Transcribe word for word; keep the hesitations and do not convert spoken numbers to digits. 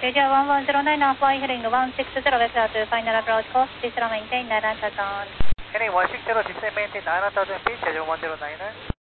Asia one one zero nine, fly heading one six zero west to final approach course, please maintain nine thousand. Heading one six zero, descend maintain nine thousand feet, schedule one zero nine nine.